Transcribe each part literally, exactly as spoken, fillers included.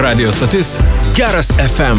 Radio stotis Geras F M.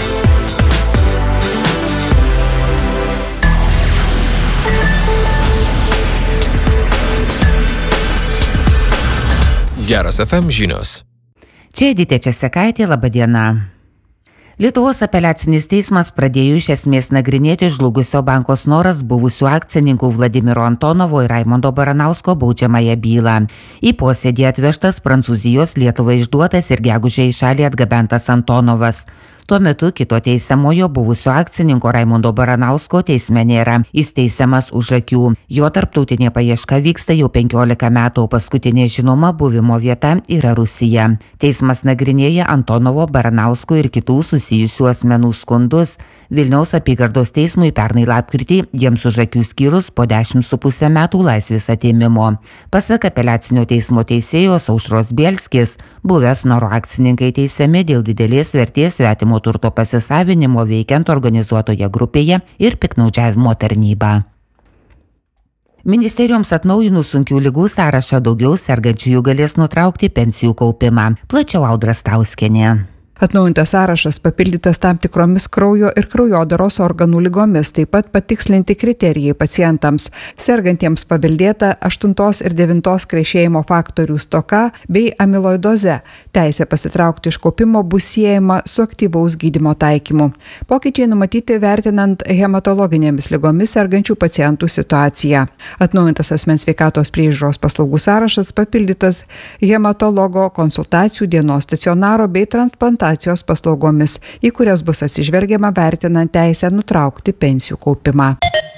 Geras F M žinios. Čia Editė Česekaitė, laba diena. Lietuvos apeliacinis teismas pradėjo iš esmės nagrinėti žlugusio banko Snoras buvusių akcininkų Vladimiro Antonovo ir Raimundo Baranausko baudžiamąją bylą. Į posėdį atvežtas Prancūzijos Lietuvai išduotas ir gegužę į šalį atgabentas Antonovas. Tuo metu kito teisiamojo buvusio akcininko Raimundo Baranausko teisme nėra. Jis teisiamas už akių. Jo tarptautinė paieška vyksta jau penkiolika metų, o paskutinė žinoma buvimo vieta yra Rusija. Teismas nagrinėja Antonovo, Baranausko ir kitų susijusių asmenų skundus. Vilniaus apygardos teismui pernai lapkritį jiems už akių skyrus po dešimt su pusę metų laisvės atėmimo. Pasak apeliacinio teismo teisėjos Aušros Bielskis, buvęs Snoro akcininkai teisiami dėl didelės vertės svetimo turto pasisavinimo veikiant organizuotoje grupėje ir piktnaudžiavimo tarnybą. Ministerijoms atnaujinus sunkių ligų sąrašą, daugiau sergančiųjų galės nutraukti pensijų kaupimą. Plačiau Audra Stauskienė. Atnaujintas sąrašas papildytas tam tikromis kraujo ir kraujodaros organų ligomis, taip pat patikslinti kriterijai pacientams, sergantiems paveldėta aštuntos ir devintos krešėjimo faktorių stoka bei amiloidoze. Teisė pasitraukti iš kaupimo bus siejama su aktyvaus gydymo taikymu. Pokyčiai numatyti vertinant hematologinėmis ligomis sergančių pacientų situaciją. Atnaujintas asmens sveikatos priežiūros paslaugų sąrašas papildytas hematologo konsultacijų, dienos stacionaro bei transplantacijos paslaugomis, į kurias bus atsižvelgiama vertinant teisę nutraukti pensijų kaupimą.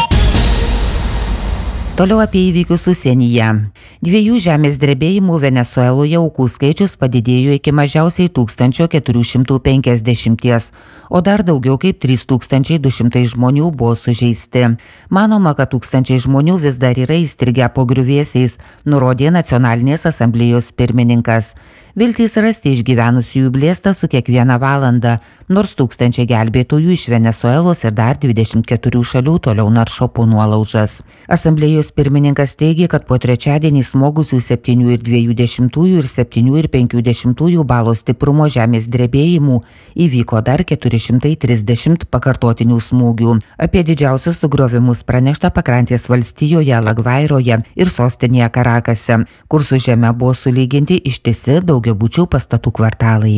Toliau apie įvykius užsienyje. Dviejų žemės drebėjimų Venesueloje aukų skaičius padidėjo iki mažiausiai tūkstančio keturių šimtų penkiasdešimties, o dar daugiau kaip trys tūkstančiai du šimtai žmonių buvo sužeisti. Manoma, kad tūkstančiai žmonių vis dar yra įstrigę po griuvėsiais, nurodė Nacionalinės asamblėjos pirmininkas. Viltys rasti išgyvenusiųjų blėsta su kiekvieną valandą, nors tūkstančiai gelbėtojų iš Venesuelos ir dar dvidešimt keturių šalių toliau naršo po nuolaužas. Asamblėjos pirmininkas teigė, kad po trečiadienį smogusių septynių ir dviejų dešimtųjų ir septynių ir penkių dešimtųjų balo stiprumo žemės drebėjimų įvyko dar keturi šimtai trisdešimt pakartotinių smūgių. Apie didžiausius sugriovimus pranešta Pakrantės valstijoje, Lagvairoje ir sostinėje Karakase, kur su žeme buvo sulyginti ištisi daugiabučių pastatų kvartalai.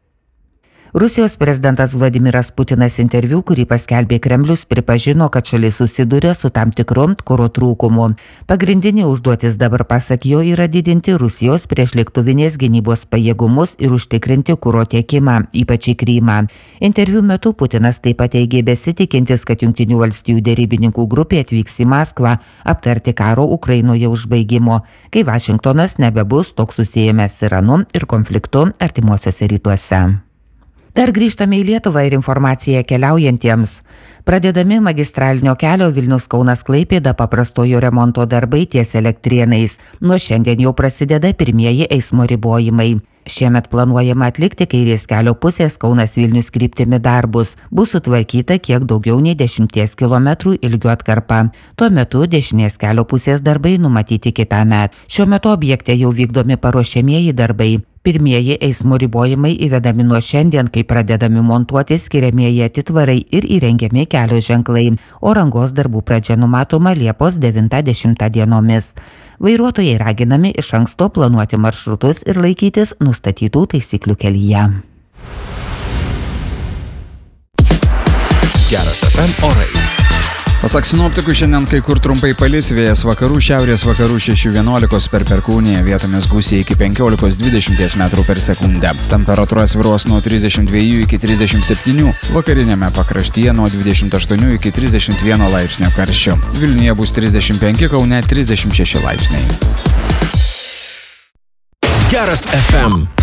Rusijos prezidentas Vladimiras Putinas interviu, kurį paskelbė Kremlius, pripažino, kad šalis susiduria su tam tikru kuro trūkumu. Pagrindinė užduotis dabar, pasak jo, yra didinti Rusijos priešlėktuvinės gynybos pajėgumus ir užtikrinti kuro tiekimą, ypač į Krymą. Interviu metu Putinas taip pat teigė besitikintis, kad Jungtinių valstijų derybininkų grupė atvyks į Maskvą aptarti karo Ukrainoje užbaigimo, kai Vašingtonas nebebus toks susijęs Iranu ir konfliktu artimuosiuose rytuose. Dar grįžtame į Lietuvą ir informaciją keliaujantiems. Pradedami magistralinio kelio Vilnius-Kaunas-Klaipėda paprastojo remonto darbai ties Elektrėnais. Nuo šiandien jau prasideda pirmieji eismo ribojimai. Šiemet planuojama atlikti kairės kelio pusės Kaunas-Vilnius kryptimi darbus. Bus sutvarkyta kiek daugiau nei dešimties kilometrų ilgio atkarpa. Tuo metu dešinės kelio pusės darbai numatyti kitąmet. Šiuo metu objekte jau vykdomi paruošiamieji darbai. Pirmieji eismo ribojimai įvedami nuo šiandien, kai pradedami montuoti skiriamieji atitvarai ir įrengiami kelio ženklai, o rangos darbų pradžia numatoma Liepos devintą dešimtą dienomis. Vairuotojai raginami iš anksto planuoti maršrutus ir laikytis nustatytų taisyklių kelyje. Geras F M orai. Pasak sinoptikų, šiandien kai kur trumpai palis, vėjas vakarų, šiaurės vakarų šeši vienuolikos per perkūniją, vietomis gūsiai iki penkiolikos dvidešimt metrų per sekundę. Temperatūra svyruos nuo trisdešimt dviejų iki trisdešimt septynių, vakarinėme pakraštyje nuo dvidešimt aštuonių iki trisdešimt vieno laipsnio karščio. Vilniuje bus trisdešimt penki, Kaune trisdešimt šeši laipsniai. Geras F M.